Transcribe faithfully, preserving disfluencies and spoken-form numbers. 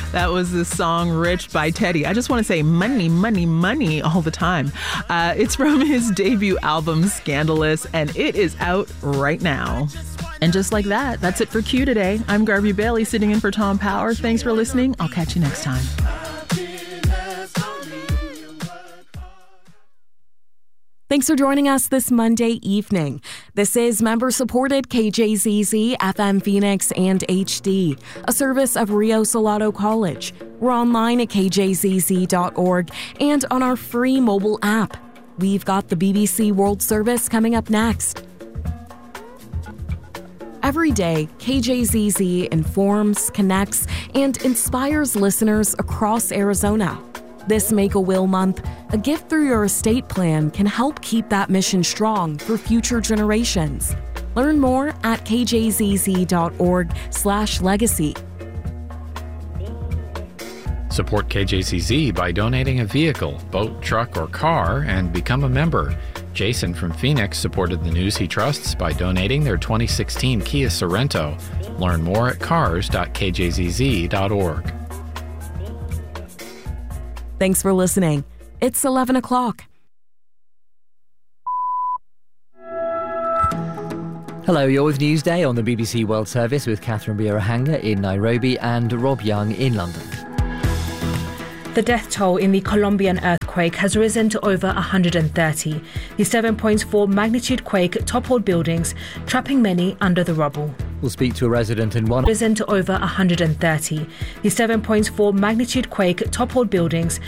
That was the song Rich by Teddy. I just want to say money, money, money all the time. Uh, it's from his debut album, Scandalous, and it is out right now. And just like that, that's it for Q today. I'm Garvey Bailey sitting in for Tom Power. Thanks for listening. I'll catch you next time. Thanks for joining us this Monday evening. This is member-supported K J Z Z, F M Phoenix, and H D, a service of Rio Salado College. We're online at k j z z dot org and on our free mobile app. We've got the B B C World Service coming up next. Every day, K J Z Z informs, connects, and inspires listeners across Arizona. This Make-A-Will month, a gift through your estate plan can help keep that mission strong for future generations. Learn more at k j z z dot org slash legacy. Support K J Z Z by donating a vehicle, boat, truck, or car, and become a member. Jason from Phoenix supported the news he trusts by donating their twenty sixteen Kia Sorento. Learn more at cars dot k j z z dot org. Thanks for listening. It's eleven o'clock. Hello, you're with Newsday on the B B C World Service with Catherine Birahanga in Nairobi and Rob Young in London. The death toll in the Colombian earthquake has risen to over one hundred thirty. The seven point four magnitude quake toppled buildings, trapping many under the rubble. We'll speak to a resident in one... Risen to over one hundred thirty. The seven point four magnitude quake toppled buildings,